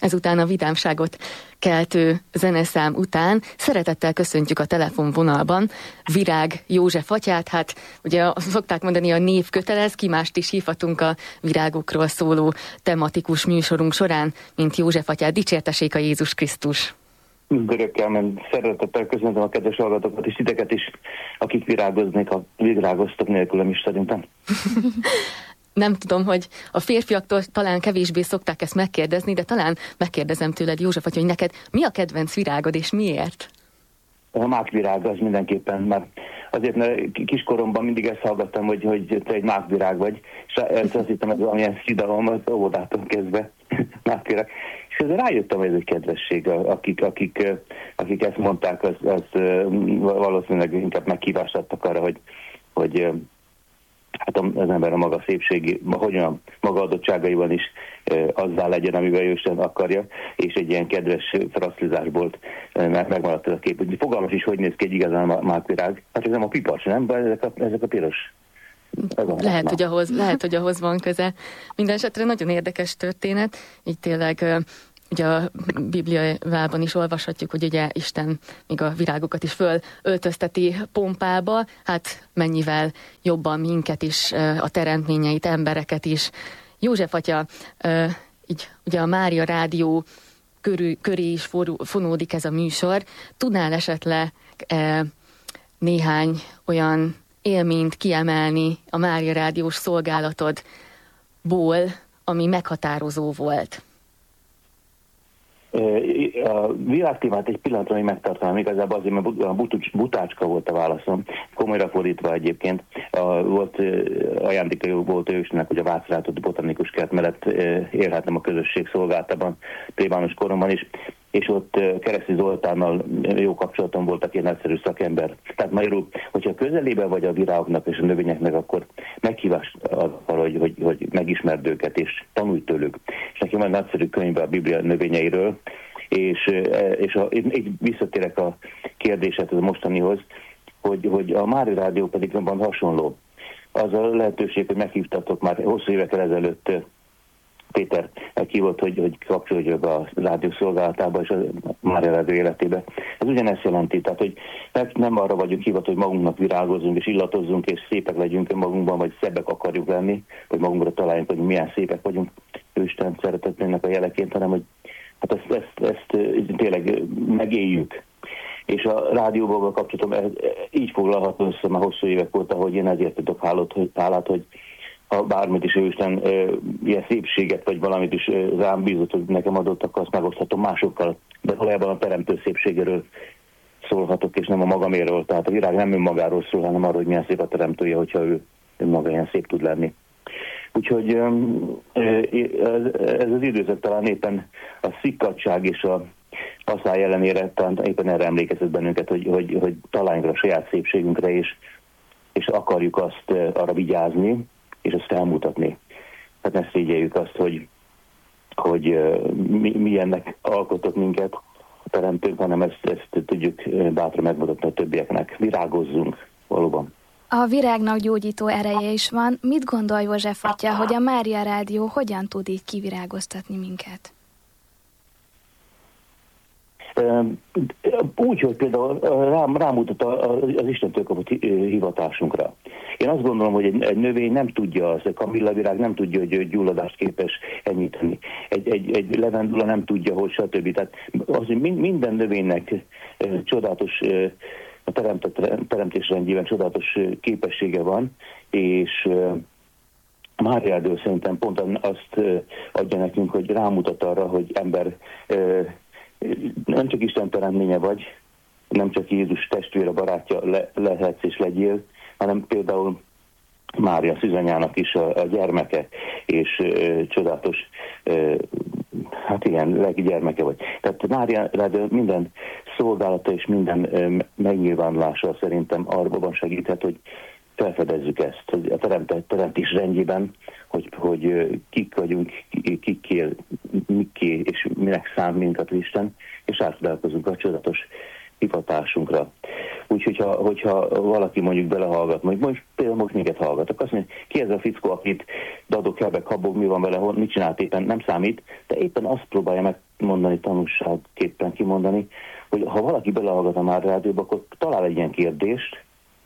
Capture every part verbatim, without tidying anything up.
Ezután a vidámságot keltő zeneszám után szeretettel köszöntjük a telefonvonalban Virág József atyát. Hát ugye szokták mondani, a név kötelez, ki mást is hívhatunk a virágokról szóló tematikus műsorunk során, mint József atyát. Dicsértessék a Jézus Krisztus! Örökkel, mert szeretettel köszöntöm a kedves hallgatókat és titeket is, akik virágoznék, ha virágoztak nélkülem is szerintem. Nem tudom, hogy a férfiaktól talán kevésbé szokták ezt megkérdezni, de talán megkérdezem tőled, József, hogy neked mi a kedvenc virágod és miért? A mákvirág az mindenképpen, mert azért, mert kiskoromban mindig ezt hallgattam, hogy, hogy te egy mákvirág vagy, és azt hittem, hogy valamilyen szidalom az óvodától kezdve mákvirág. És ezzel rájöttem, hogy ez egy kedvesség, akik, akik, akik ezt mondták, az, az valószínűleg inkább meghívást adtak arra, hogy, hogy hát az ember a maga szépségi, hogy a maga adottságaiban is azzá legyen, amivel ő Isten akarja, és egy ilyen kedves fraszlizásból megmaradt ez a kép. Úgy fogalmas is, hogy néz ki egy igazán a mákvirág. Hát ez nem a pipas, nem? Ezek a, ezek a piros. Lehet hogy, ahhoz, lehet, hogy ahhoz van köze. Mindenesetre nagyon érdekes történet. Így tényleg ugye a Bibliában is olvashatjuk, hogy ugye Isten még a virágokat is fölöltözteti pompába, hát mennyivel jobban minket is, a teremtményeit, embereket is. József atya, így ugye a Mária Rádió körül, köré is forul, fonódik ez a műsor. Tudnál esetleg néhány olyan élményt kiemelni a Mária Rádiós szolgálatodból, ami meghatározó volt? A világtémát egy pillanatra még megtartanám, igazából azért, mert a butácska volt a válaszom, komolyra fordítva egyébként. A, volt ajándéka volt ősnek, hogy a Vácrátott botanikus kert mellett élhettem a közösség szolgálatában, plébános koromban is, és ott Kereszti Zoltánnal jó kapcsolatom volt, aki egy nagyszerű szakember. Tehát magyarul, hogyha közelében vagy a virágoknak és a növényeknek, akkor meghívást arra, hogy, hogy, hogy megismerd őket és tanulj tőlük. És nekem van egy nagyszerű könyve a Biblia növényeiről, és, és a, így visszatérek a kérdéset a mostanihoz, hogy, hogy a Mária Rádió pedig van hasonló. Az a lehetőség, hogy meghívtatok már hosszú évekkel ezelőtt Péter meghívott, hogy, hogy kapcsolódjak a rádió szolgálatába és a Mária Rádió életébe. Ez ugyanezt jelenti, tehát hogy nem arra vagyunk hivat, hogy magunknak virágozzunk és illatozzunk és szépek legyünk magunkban, vagy szebbek akarjuk lenni, vagy magunkra találjunk, hogy milyen szépek vagyunk Isten szeretetnének a jeleként, hanem hogy hát ezt, ezt, ezt tényleg megéljük. És a rádióval kapcsolatom így foglalható össze, már hosszú évek óta, hogy én ezért tudok hálát, hogy, hálát, hogy ha bármit is ő Isten e, ilyen szépséget, vagy valamit is e, rám bízott, hogy nekem adott, akkor azt megoszthatom másokkal. De valójában a teremtő szépségéről szólhatok, és nem a magaméről. Tehát a virág nem önmagáról szól, hanem arról, hogy milyen szép a teremtője, hogyha ő önmaga ilyen szép tud lenni. Úgyhogy e, ez az időszak talán éppen a szikkadság és a asszály ellenére talán éppen erre emlékeztet bennünket, hogy, hogy, hogy találjunk a saját szépségünkre, és, és akarjuk azt arra vigyázni, és ezt felmutatni. Tehát ne szégyeljük azt, hogy, hogy mi, milyennek alkotott minket a teremtők, hanem ezt, ezt tudjuk bátran megmutatni a többieknek. Virágozzunk valóban. A virágnak gyógyító ereje is van. Mit gondol József atya, hogy a Mária Rádió hogyan tud így kivirágoztatni minket? Úgy, hogy például rám, rámutat az Istentől kapott hivatásunkra. Én azt gondolom, hogy egy, egy növény nem tudja, az a kamillavirág nem tudja, hogy gyulladást képes enyhíteni. Egy, egy, egy levendula nem tudja, hogy stb. Tehát az, hogy minden növénynek csodálatos, a teremtés rendjében csodálatos képessége van, és a Mária Rádió szerintem pont azt adja nekünk, hogy rámutat arra, hogy ember nem csak Isten teremtménye vagy, nem csak Jézus testvére, barátja le, lehetsz és legyél, hanem például Mária szűzanyának is a, a gyermeke, és ö, csodálatos, ö, hát igen, lelki gyermeke vagy. Tehát Mária minden szolgálata és minden ö, megnyilvánulása szerintem arban segíthet, hogy felfedezzük ezt, hogy a teremtés rendjében, hogy, hogy kik vagyunk, kikké, miké és minek szám minket Isten, és átudálkozunk a csodatos hivatásunkra. Úgyhogy ha, hogyha valaki mondjuk belehallgat, mondjuk most, például most minket hallgatok, azt mondja, ki ez a fickó, akit dadok, hebek, habog, mi van vele, mit csinált éppen, nem számít, de éppen azt próbálja megmondani, tanulságképpen kimondani, hogy ha valaki belehallgat a Mária Rádióba, akkor talál egy ilyen kérdést,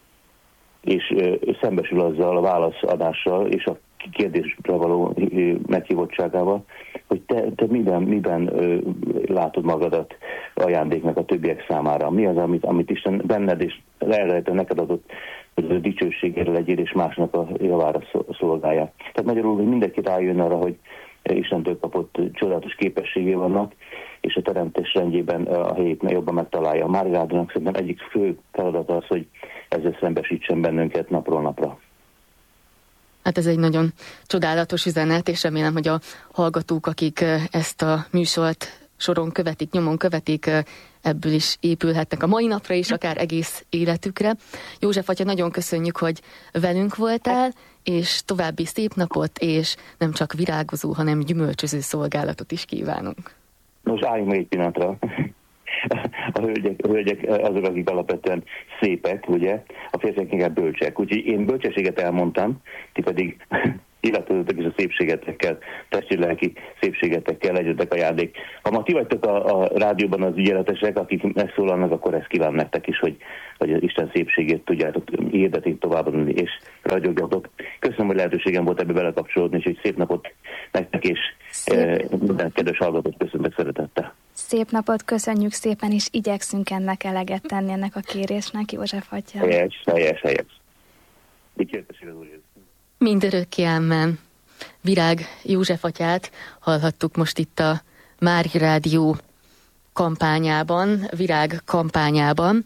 és ö, szembesül azzal a válaszadással, és a kérdésre való meghívottságával, hogy te, te miben, miben ö, látod magadat ajándéknak a többiek számára. Mi az, amit, amit Isten benned és elrejtően neked adott, hogy a dicsőségére legyél, és másnak a javára szolgálja. Tehát magyarul, hogy mindenki rájön arra, hogy Istentől kapott csodálatos képességé vannak, és a teremtés rendjében a helyét jobban megtalálja. A Mária Rádiónak szerintem egyik fő feladata az, hogy ezzel szembesítsen bennünket napról napra. Hát ez egy nagyon csodálatos üzenet, és remélem, hogy a hallgatók, akik ezt a műsort soron követik, nyomon követik, ebből is épülhetnek a mai napra is, akár egész életükre. József atya, nagyon köszönjük, hogy velünk voltál, és további szép napot, és nem csak virágozó, hanem gyümölcsöző szolgálatot is kívánunk. Most álljunk meg egy pillanatra. A hölgyek, a hölgyek azok, akik alapvetően szépek, ugye, a férfiak inkább bölcsek. Úgyhogy én bölcsességet elmondtam, ti pedig illetőzetek is a szépségetekkel, testi-lelki szépségetekkel legyetek ajándék. Ha ma ti vagytok a, a rádióban az ügyeletesek, akik megszólalnak, akkor ezt kíván nektek is, hogy, hogy az Isten szépségét tudjátok hirdetni továbbadni, és ragyogjatok. Köszönöm, hogy lehetőségem volt ebbe belekapcsolódni, és egy szép napot nektek, és eh, minden kedves hallgatót köszönök szeretettel. Szép napot, köszönjük szépen, és igyekszünk ennek eleget tenni, ennek a kérésnek, József atya. Helyes, helyes, helyes. Dicsértesség az Úr Jézus. Mindörökké ámen. Virág József atyát hallhattuk most itt a Mária Rádió kampányában, Virág kampányában,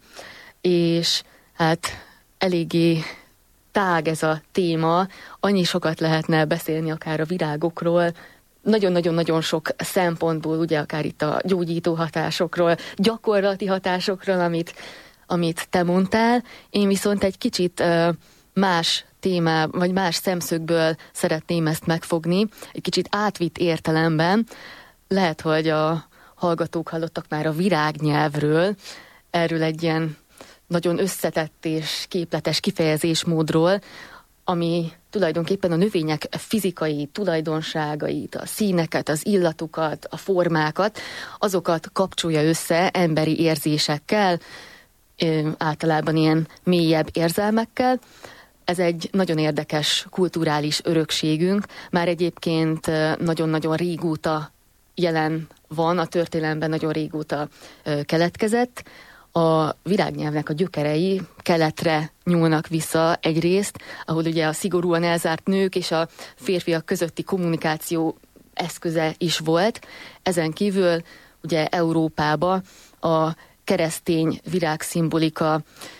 és hát eléggé tág ez a téma, annyi sokat lehetne beszélni akár a virágokról, nagyon-nagyon-nagyon sok szempontból, ugye akár itt a gyógyító hatásokról, gyakorlati hatásokról, amit, amit te mondtál. Én viszont egy kicsit uh, más témá, vagy más szemszögből szeretném ezt megfogni, egy kicsit átvitt értelemben. Lehet, hogy a hallgatók hallottak már a virágnyelvről, erről egy ilyen nagyon összetett és képletes kifejezésmódról, ami tulajdonképpen a növények fizikai tulajdonságait, a színeket, az illatukat, a formákat, azokat kapcsolja össze emberi érzésekkel, általában ilyen mélyebb érzelmekkel. Ez egy nagyon érdekes kulturális örökségünk, már egyébként nagyon-nagyon régóta jelen van, a történelemben nagyon régóta keletkezett. A virágnyelvnek a gyökerei keletre nyúlnak vissza egyrészt, ahol ugye a szigorúan elzárt nők és a férfiak közötti kommunikáció eszköze is volt. Ezen kívül ugye Európába a keresztény virágszimbolika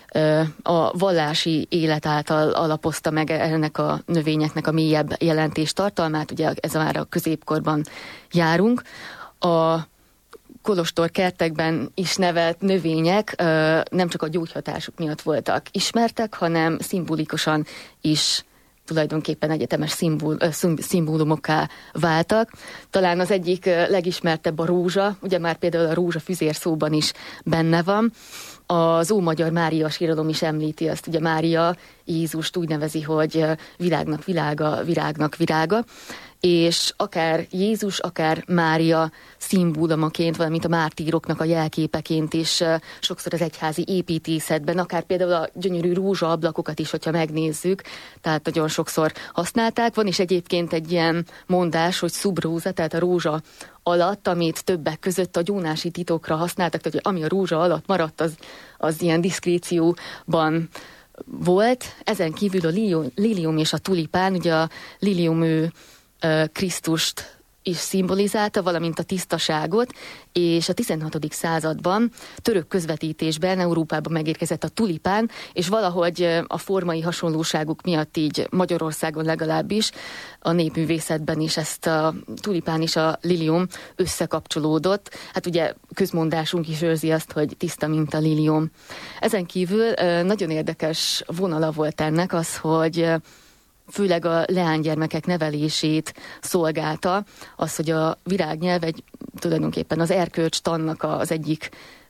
a vallási élet által alapozta meg ennek a növényeknek a mélyebb jelentéstartalmát, ugye ez már a középkorban járunk. A kolostor kertekben is nevelt növények nem csak a gyógyhatásuk miatt voltak ismertek, hanem szimbolikusan is tulajdonképpen egyetemes szimbol, szimbólumokká váltak. Talán az egyik legismertebb a rózsa, ugye már például a rózsafüzér szóban is benne van. Az ómagyar Mária síralom is említi azt, ugye Mária Jézust úgy nevezi, hogy világnak világa, virágnak virága, és akár Jézus, akár Mária szimbólumaként, valamint a mártíroknak a jelképeként is sokszor az egyházi építészetben, akár például a gyönyörű rózsaablakokat is, hogyha megnézzük, tehát nagyon sokszor használták. Van is egyébként egy ilyen mondás, hogy szubróza, tehát a rózsa alatt, amit többek között a gyónási titokra használtak, tehát ami a rózsa alatt maradt, az, az ilyen diszkrécióban volt. Ezen kívül a lilium, lilium és a tulipán, ugye a lilium ő Krisztust is szimbolizálta, valamint a tisztaságot, és a tizenhatodik században török közvetítésben Európában megérkezett a tulipán, és valahogy a formai hasonlóságuk miatt így Magyarországon legalábbis a népművészetben is ezt a tulipán és a lilium összekapcsolódott. Hát ugye közmondásunk is őrzi azt, hogy tiszta, mint a lilium. Ezen kívül nagyon érdekes vonala volt ennek az, hogy főleg a leánygyermekek nevelését szolgálta, az, hogy a virágnyelv egy, tulajdonképpen az erkölcstannak az egyik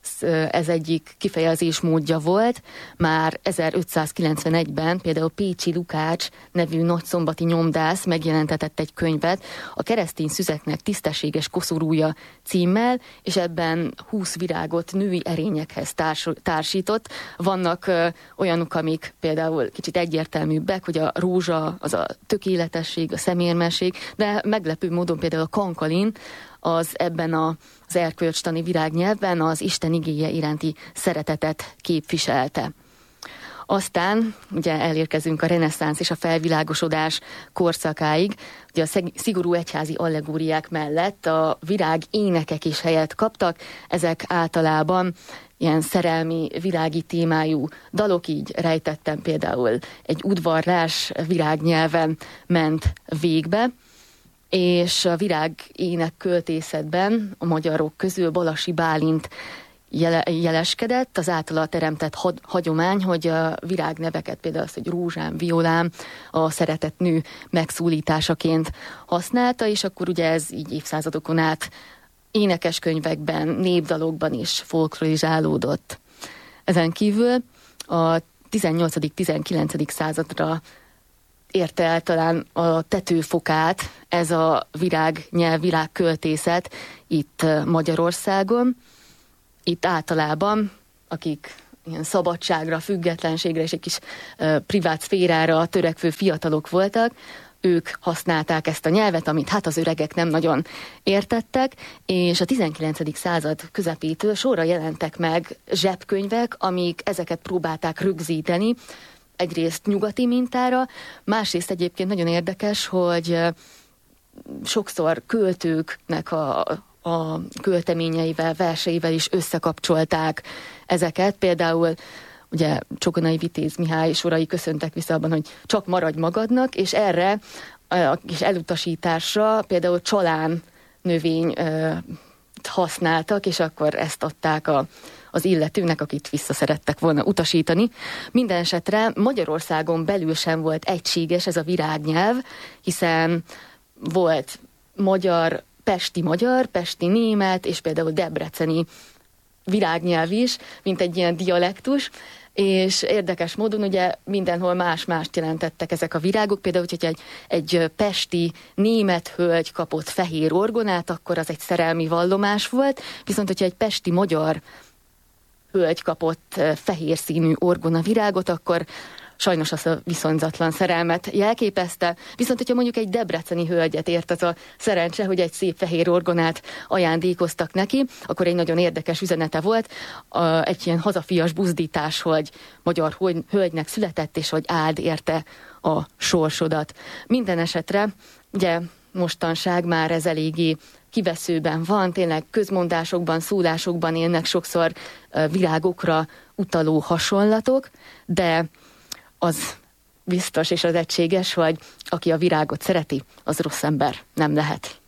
ez egyik kifejezés módja volt. Már ezerötszázkilencvenegyben például Pécsi Lukács nevű nagyszombati nyomdász megjelentetett egy könyvet a keresztény szüzeknek tisztességes koszorúja címmel, és ebben húsz virágot női erényekhez társ, társított. Vannak ö, olyanok, amik például kicsit egyértelműbbek, hogy a rózsa az a tökéletesség, a szemérmesség, de meglepő módon például a kankalin az ebben a, az erkölcstani virágnyelvben az Isten igéje iránti szeretetet képviselte. Aztán ugye elérkezünk a reneszánsz és a felvilágosodás korszakáig. Ugye a szigorú egyházi allegóriák mellett a virág énekek is helyet kaptak. Ezek általában ilyen szerelmi, világi témájú dalok, így rejtettem például egy udvarlás virágnyelven ment végbe. És a virág ének költészetben a magyarok közül Balasi Bálint jele, jeleskedett, az általa teremtett had, hagyomány, hogy a virágneveket, például az, hogy rózsám, violám, a szeretett nő megszólításaként használta, és akkor ugye ez így évszázadokon át énekeskönyvekben, népdalokban is folklorizálódott. Ezen kívül a tizennyolcadik-tizenkilencedik századra érte el talán a tetőfokát ez a virágnyelv, virágköltészet itt Magyarországon. Itt általában, akik ilyen szabadságra, függetlenségre és egy kis uh, privát szférára törekvő fiatalok voltak, ők használták ezt a nyelvet, amit hát az öregek nem nagyon értettek, és a tizenkilencedik század közepétől sorra jelentek meg zsebkönyvek, amik ezeket próbálták rögzíteni, egyrészt nyugati mintára, másrészt egyébként nagyon érdekes, hogy sokszor költőknek a, a költeményeivel, verseivel is összekapcsolták ezeket. Például ugye Csokonai Vitéz Mihály sorai köszöntek vissza abban, hogy csak maradj magadnak, és erre a kis elutasításra például csalán növény használtak, és akkor ezt adták a az illetőnek, akit vissza szerettek volna utasítani. Minden esetre Magyarországon belül sem volt egységes ez a virágnyelv, hiszen volt magyar, pesti magyar, pesti német, és például debreceni virágnyelv is, mint egy ilyen dialektus, és érdekes módon ugye mindenhol más-mást jelentettek ezek a virágok. Például, hogyha egy, egy pesti német hölgy kapott fehér orgonát, akkor az egy szerelmi vallomás volt, viszont hogyha egy pesti magyar hölgy kapott fehér színű orgonavirágot, akkor sajnos az a viszonyzatlan szerelmet jelképezte. Viszont, hogyha mondjuk egy debreceni hölgyet ért az a szerencse, hogy egy szép fehér orgonát ajándékoztak neki, akkor egy nagyon érdekes üzenete volt, egy ilyen hazafias buzdítás, hogy magyar hölgynek született, és hogy áld érte a sorsodat. Minden esetre, ugye mostanság már ez eléggé kiveszőben van, tényleg közmondásokban, szólásokban élnek sokszor virágokra utaló hasonlatok, de az biztos és az egységes, hogy aki a virágot szereti, az rossz ember nem lehet.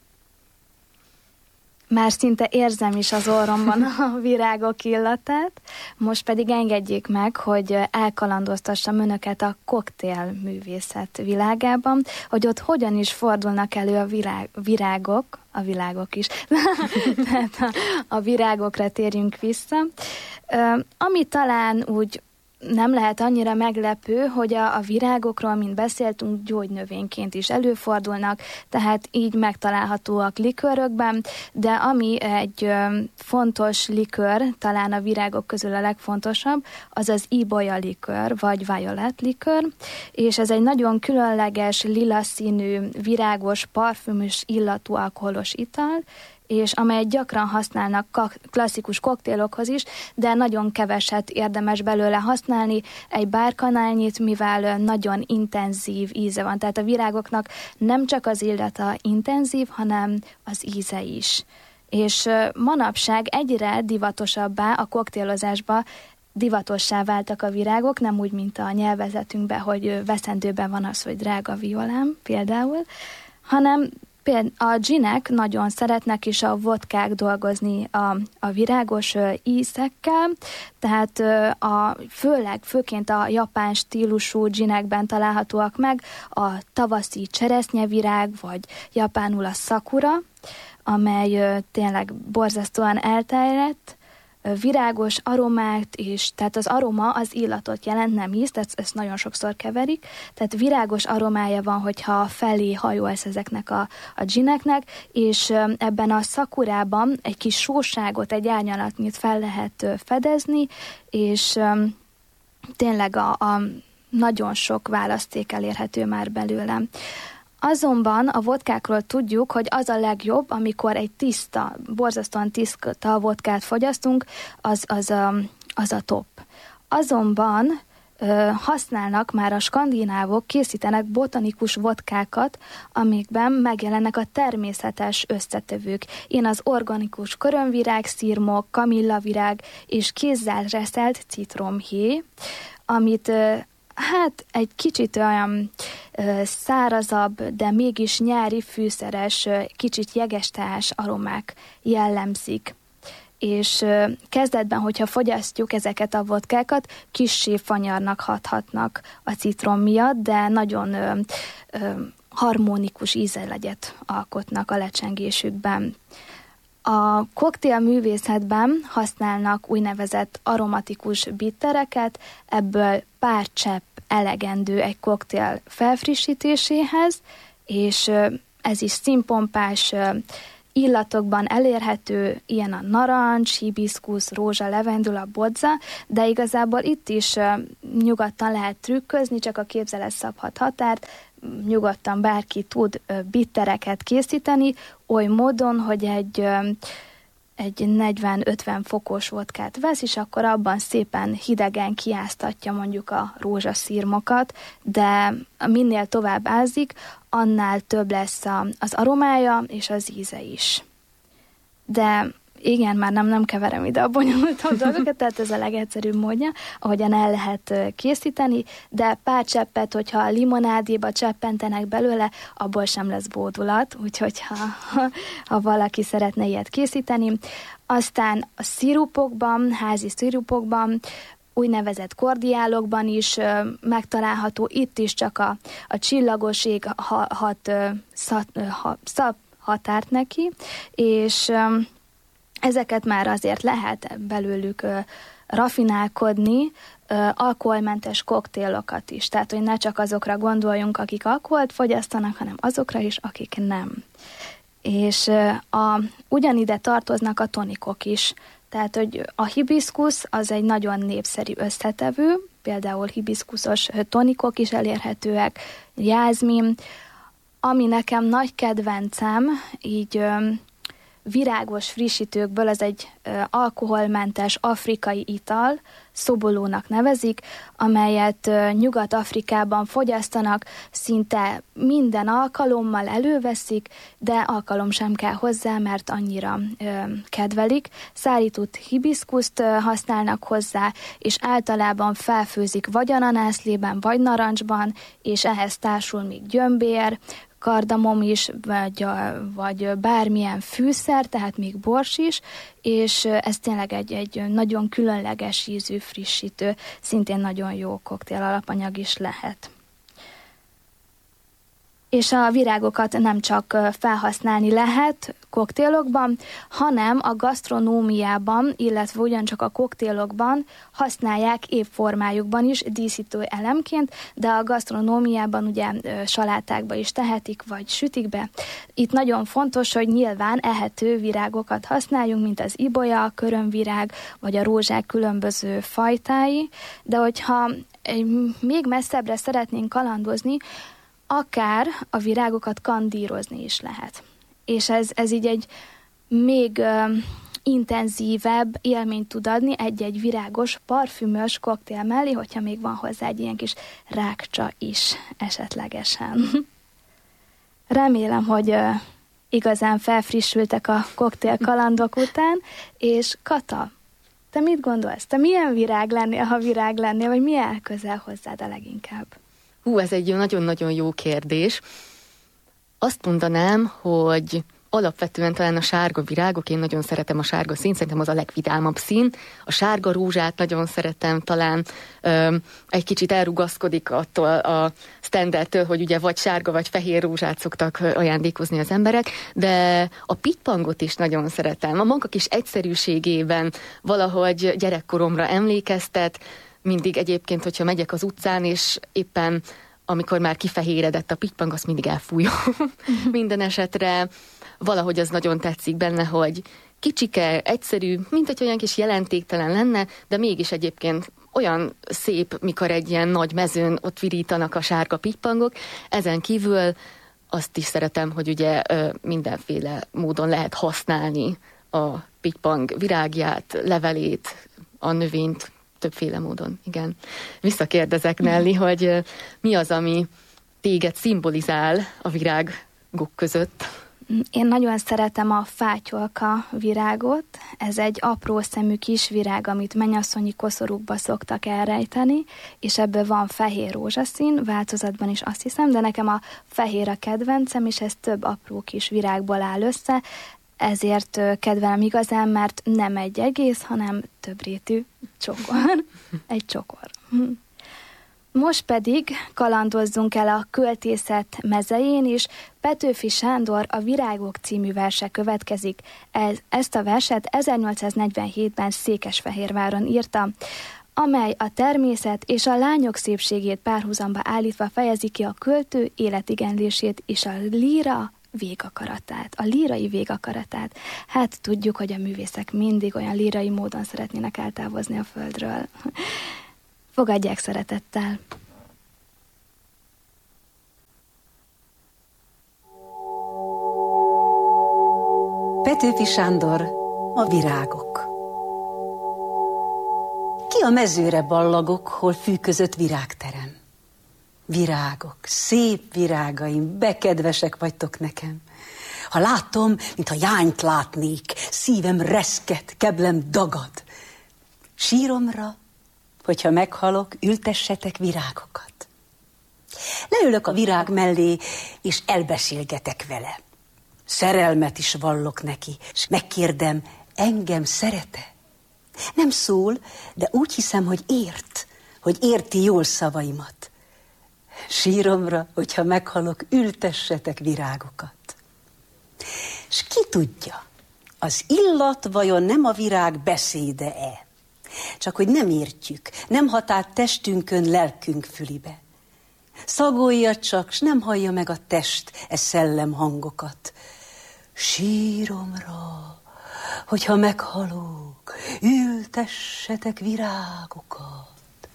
Már szinte érzem is az orromban a virágok illatát, most pedig engedjék meg, hogy elkalandoztassam önöket a koktélművészet világában, hogy ott hogyan is fordulnak elő a virág, virágok, a világok is, tehát a, a virágokra térjünk vissza. Ami talán úgy nem lehet annyira meglepő, hogy a, a virágokról, mint beszéltünk, gyógynövényként is előfordulnak, tehát így megtalálhatóak likőrökben, de ami egy ö, fontos likőr, talán a virágok közül a legfontosabb, az az ibolya likőr, vagy violet likőr, és ez egy nagyon különleges, lila színű, virágos, parfümös illatú alkoholos ital, és amelyet gyakran használnak klasszikus koktélokhoz is, de nagyon keveset érdemes belőle használni, egy bárkanálnyit, mivel nagyon intenzív íze van. Tehát a virágoknak nem csak az illata intenzív, hanem az íze is. És manapság egyre divatosabbá a koktélozásba divatossá váltak a virágok, nem úgy, mint a nyelvezetünkben, hogy veszendőben van az, hogy drága violám például, hanem a ginek nagyon szeretnek is a vodkák dolgozni a, a virágos ö, ízekkel, tehát ö, a, főleg, főként a japán stílusú ginekben találhatóak meg a tavaszi cseresznyevirág, vagy japánul a szakura, amely ö, tényleg borzasztóan elterjedt, virágos aromát is, tehát az aroma az illatot jelent, nem íz, tehát ezt nagyon sokszor keverik, tehát virágos aromája van, hogyha felé hajolsz ezeknek a, a gineknek, és ebben a szakurában egy kis sóságot, egy árnyalatnyit fel lehet fedezni, és tényleg a, a nagyon sok választék elérhető már belőle. Azonban a vodkákról tudjuk, hogy az a legjobb, amikor egy tiszta, borzasztóan tiszta vodkát fogyasztunk, az, az, a, az a top. Azonban ö, használnak már a skandinávok, készítenek botanikus vodkákat, amikben megjelennek a természetes összetevők. Ilyen az organikus körömvirág, szirmok, kamillavirág és kézzel reszelt citromhéj, amit ö, hát egy kicsit olyan ö, szárazabb, de mégis nyári fűszeres, ö, kicsit jegesteás aromák jellemzik. És ö, kezdetben, hogyha fogyasztjuk ezeket a vodkákat, kissé fanyarnak hathatnak a citrom miatt, de nagyon ö, ö, harmonikus ízlegyet alkotnak a lecsengésükben. A koktélművészetben használnak úgynevezett aromatikus bittereket, ebből pár csepp elegendő egy koktél felfrissítéséhez, és ez is színpompás illatokban elérhető, ilyen a narancs, hibiszkusz, rózsa, levendula, bodza, de igazából itt is nyugodtan lehet trükközni, csak a képzelet szabhat határt, nyugodtan bárki tud bittereket készíteni, oly módon, hogy egy, egy negyven-ötven fokos vodkát vesz, és akkor abban szépen hidegen kiáztatja mondjuk a rózsaszírmokat, de minél tovább ázik, annál több lesz a, az aromája és az íze is. De igen, már nem, nem keverem ide a bonyolultabb dolgokat, tehát ez a legegyszerűbb módja, ahogyan el lehet készíteni, de pár cseppet, hogyha a limonádéba cseppentenek belőle, abból sem lesz bódulat, úgyhogy ha, ha, ha valaki szeretne ilyet készíteni. Aztán a szirupokban, házi szirupokban, úgynevezett kordiálokban is ö, megtalálható, itt is csak a, a csillagoség ha, hat ö, szat, ö, ha, szab határt neki, és ö, ezeket már azért lehet belőlük ö, rafinálkodni, ö, alkoholmentes koktélokat is. Tehát, hogy ne csak azokra gondoljunk, akik alkoholt fogyasztanak, hanem azokra is, akik nem. És ö, a, ugyanide tartoznak a tonikok is. Tehát, hogy a hibiszkusz az egy nagyon népszerű összetevő, például hibiszkuszos tonikok is elérhetőek, jázmin. Ami nekem nagy kedvencem, így ö, virágos frissítőkből, az egy ö, alkoholmentes afrikai ital, szobolónak nevezik, amelyet ö, Nyugat-Afrikában fogyasztanak, szinte minden alkalommal előveszik, de alkalom sem kell hozzá, mert annyira ö, kedvelik. Szárított hibiszkuszt ö, használnak hozzá, és általában felfőzik vagy ananászlében, vagy narancsban, és ehhez társul még gyömbér, kardamom is, vagy, vagy bármilyen fűszer, tehát még bors is, és ez tényleg egy, egy nagyon különleges ízű frissítő, szintén nagyon jó koktél alapanyag is lehet. És a virágokat nem csak felhasználni lehet koktélokban, hanem a gasztronómiában, illetve ugyancsak a koktélokban használják évformájukban is díszítő elemként, de a gasztronómiában ugye salátákba is tehetik, vagy sütik be. Itt nagyon fontos, hogy nyilván ehető virágokat használjunk, mint az ibolya, a körömvirág, vagy a rózsák különböző fajtái, de hogyha még messzebbre szeretnénk kalandozni, akár a virágokat kandírozni is lehet. És ez, ez így egy még uh, intenzívebb élményt tud adni egy-egy virágos, parfümös koktél mellé, hogyha még van hozzá egy ilyen kis rákcsa is esetlegesen. Remélem, hogy uh, igazán felfrissültek a koktél kalandok után, és Kata, te mit gondolsz? Te milyen virág lennél, ha virág lennél, vagy mi áll közel hozzád a leginkább? Hú, ez egy nagyon-nagyon jó kérdés. Azt mondanám, hogy alapvetően talán a sárga virágok, én nagyon szeretem a sárga színt, szerintem az a legvidámabb szín. A sárga rózsát nagyon szeretem, talán ö, egy kicsit elrugaszkodik attól a standardtől, hogy ugye vagy sárga, vagy fehér rózsát szoktak ajándékozni az emberek, de a pitpangot is nagyon szeretem. A maga kis egyszerűségében valahogy gyerekkoromra emlékeztet, mindig egyébként, hogyha megyek az utcán, és éppen amikor már kifehéredett a pitpang, azt mindig elfújom. Minden esetre valahogy az nagyon tetszik benne, hogy kicsike, egyszerű, mint hogy olyan kis jelentéktelen lenne, de mégis egyébként olyan szép, mikor egy ilyen nagy mezőn ott virítanak a sárga pitpangok. Ezen kívül azt is szeretem, hogy ugye mindenféle módon lehet használni a pitpang virágját, levelét, a növényt, többféle módon, igen. Visszakérdezek, Nelly, hogy mi az, ami téged szimbolizál a virágok között? Én nagyon szeretem a fátyolka virágot. Ez egy apró szemű kis virág, amit mennyasszonyi koszorúkba szoktak elrejteni, és ebből van fehér rózsaszín, változatban is azt hiszem, de nekem a fehér a kedvencem, és ez több apró kis virágból áll össze, ezért kedvelem igazán, mert nem egy egész, hanem többrétű csokor. Egy csokor. Most pedig kalandozzunk el a költészet mezején is. Petőfi Sándor A Virágok című verse következik. Ez, ezt a verset ezernyolcszáznegyvenhétben Székesfehérváron írta, amely a természet és a lányok szépségét párhuzamba állítva fejezi ki a költő életigenlését és a líra végakaratát, a lírai végakaratát. Hát tudjuk, hogy a művészek mindig olyan lírai módon szeretnének eltávozni a földről. Fogadják szeretettel! Petőfi Sándor, A virágok. Ki a mezőre ballagok, hol fű között virágterem? Virágok, szép virágaim, bekedvesek vagytok nekem. Ha látom, mintha jányt látnék, szívem reszket, keblem dagad. Síromra, hogyha meghalok, ültessetek virágokat. Leülök a virág mellé, és elbeszélgetek vele. Szerelmet is vallok neki, és megkérdem, engem szerete? Nem szól, de úgy hiszem, hogy ért, hogy érti jól szavaimat. Síromra, hogyha meghalok, ültessetek virágokat. S ki tudja, az illat vajon nem a virág beszéde-e? Csak hogy nem értjük, nem hat át testünkön, lelkünk fülibe. Szagolja csak, s nem hallja meg a test e szellem hangokat. Síromra, hogyha meghalok, ültessetek virágokat.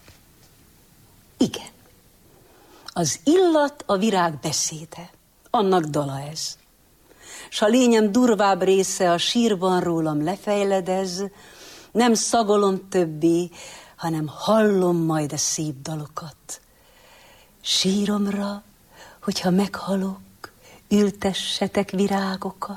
Igen, az illat a virág beszéde, annak dala ez. S a lényem durvább része a sírban rólam lefejledez, nem szagolom többé, hanem hallom majd a szép dalokat. Síromra, hogyha meghalok, ültessetek virágokat.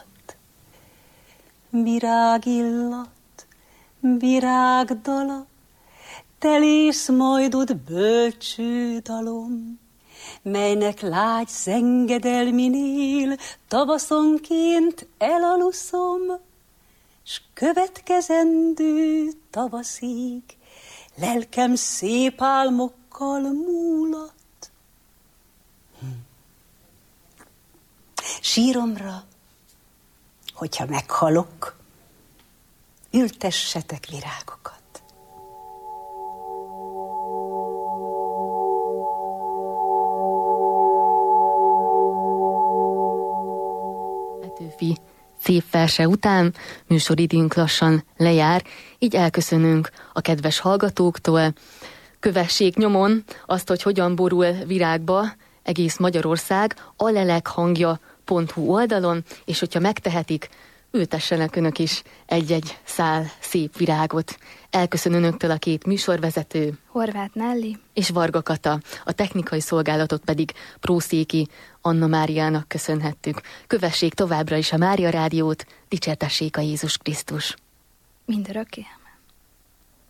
Virágillat, virágdala, telész majd ott bölcső dalom, melynek lágy szengedelminél tavaszonként elaluszom, s következendő tavaszig lelkem szép álmokkal múlat. Hm. Síromra, hogyha meghalok, ültessetek virágokat. Petőfi szép verse után műsoridőnk lassan lejár, így elköszönünk a kedves hallgatóktól. Kövessék nyomon azt, hogy hogyan borul virágba egész Magyarország a lelekhangja pont hu oldalon, és hogyha megtehetik, ültessenek önök is egy-egy szál szép virágot. Elköszön önöktől a két műsorvezető, Horváth Nelly és Varga Kata, a technikai szolgálatot pedig Prószéki Anna Máriának köszönhettük. Kövessék továbbra is a Mária Rádiót, dicsértessék a Jézus Krisztus. Mindörökké.